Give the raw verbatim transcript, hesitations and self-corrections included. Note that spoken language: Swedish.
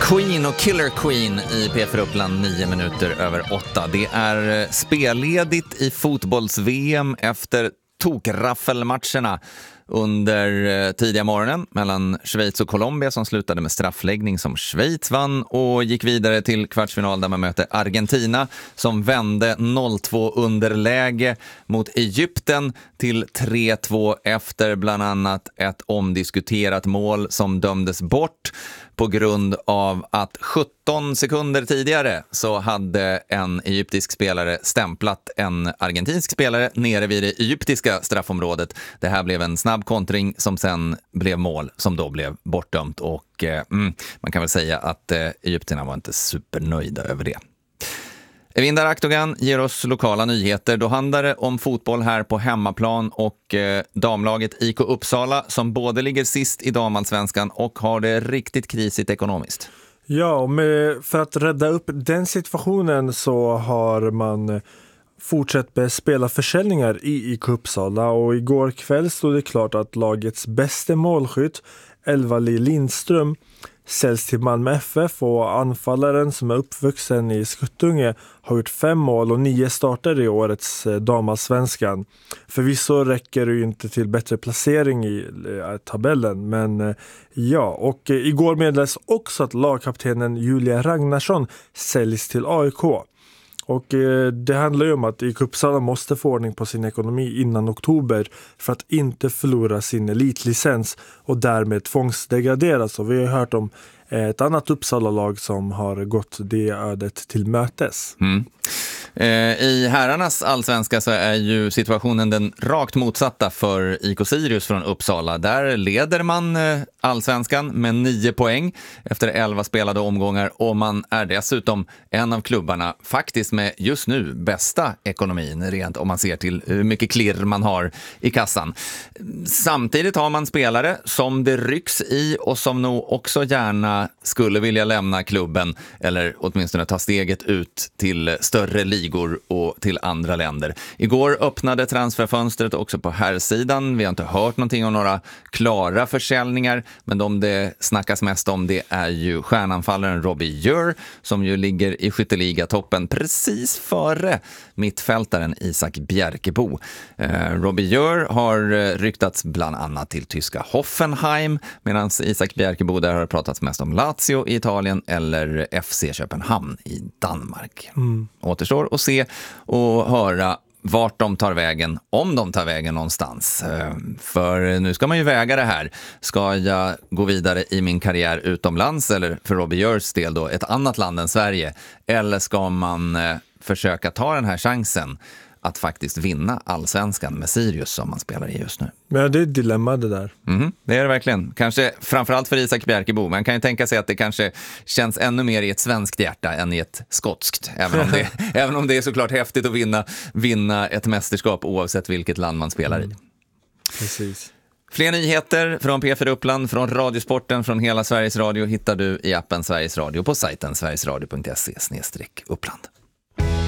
Queen och Killer Queen i P fyra Uppland nio minuter över åtta. Det är spelledigt i fotbolls-V M efter tokraffelmatcherna under tidiga morgonen mellan Schweiz och Colombia som slutade med straffläggning som Schweiz vann och gick vidare till kvartsfinal där man möter Argentina som vände noll två underläge mot Egypten till tre två efter bland annat ett omdiskuterat mål som dömdes bort på grund av att sjutton sekunder tidigare så hade en egyptisk spelare stämplat en argentinsk spelare nere vid det egyptiska straffområdet. Det här blev en snabb kontring som sen blev mål som då blev bortdömt och eh, mm, man kan väl säga att eh, egyptierna var inte supernöjda över det. Evindar Akdogan ger oss lokala nyheter. Då handlar det om fotboll här på hemmaplan och eh, damlaget I K Uppsala som både ligger sist i damallsvenskan och har det riktigt krisigt ekonomiskt. Ja, och med, för att rädda upp den situationen så har man fortsatt med spelarförsäljningar i I K Uppsala och igår kväll stod det klart att lagets bästa målskytt Elvali Lindström säljs till Malmö F F och anfallaren som är uppvuxen i Skuttunge har gjort fem mål och nio starter i årets damallsvenskan. Förvisso räcker det ju inte till bättre placering i eh, tabellen, men eh, ja, och eh, igår meddelades också att lagkaptenen Julia Ragnarsson säljs till A I K. Och eh, det handlar ju om att I K Uppsala måste få ordning på sin ekonomi innan oktober för att inte förlora sin elitlicens och därmed tvångsdegraderas. Och vi har hört om eh, ett annat Uppsala-lag som har gått det ödet till mötes. Mm. Eh, I herrarnas allsvenska så är ju situationen den rakt motsatta för I K Sirius från Uppsala. Där leder man eh, allsvenskan med nio poäng efter elva spelade omgångar och man är dessutom en av klubbarna faktiskt med just nu bästa ekonomin rent om man ser till hur mycket klirr man har i kassan. Samtidigt har man spelare som det rycks i och som nog också gärna skulle vilja lämna klubben eller åtminstone ta steget ut till större ligor och till andra länder. Igår öppnade transferfönstret också på herrsidan. Vi har inte hört någonting om några klara försäljningar, men de det snackas mest om det är ju stjärnanfallaren Robbie Jör som ju ligger i skytteligatoppen precis före mittfältaren Isak Bjerkebo. Eh, Robbie Jör har ryktats bland annat till tyska Hoffenheim medan Isak Bjerkebo där har pratats mest om Lazio i Italien eller F C Köpenhamn i Danmark. Mm. Återstår att se och höra vart de tar vägen, om de tar vägen någonstans. För nu ska man ju väga det här. Ska jag gå vidare i min karriär utomlands eller för Robbie Jörs del då ett annat land än Sverige? Eller ska man försöka ta den här chansen att faktiskt vinna allsvenskan med Sirius som man spelar i just nu? Men det är ett dilemma det där. Mm, det är det verkligen. Kanske framförallt för Isak Bjerkebo. Man kan ju tänka sig att det kanske känns ännu mer i ett svenskt hjärta än i ett skotskt. Även om det, även om det är såklart häftigt att vinna, vinna ett mästerskap oavsett vilket land man spelar i. Mm. Precis. Fler nyheter från P fyra Uppland, från Radiosporten, från hela Sveriges Radio hittar du i appen Sveriges Radio på sajten sverigesradio punkt se slash uppland.